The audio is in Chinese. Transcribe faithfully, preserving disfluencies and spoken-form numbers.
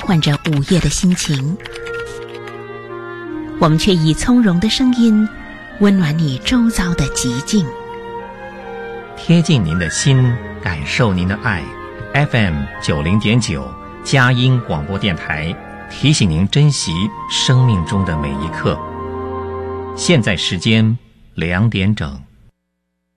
换着午夜的心情，我们却以从容的声音温暖你周遭的寂静， 贴近您的心，感受您的爱。 F M 九零点九佳音广播电台提醒您珍惜生命中的每一刻。现在时间两点整。